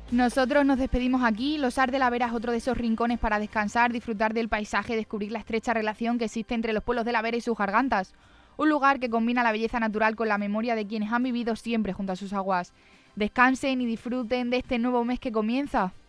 Nosotros nos despedimos aquí. Losar de la Vera es otro de esos rincones para descansar, disfrutar del paisaje, descubrir la estrecha relación que existe entre los pueblos de la Vera y sus gargantas. Un lugar que combina la belleza natural con la memoria de quienes han vivido siempre junto a sus aguas. Descansen y disfruten de este nuevo mes que comienza.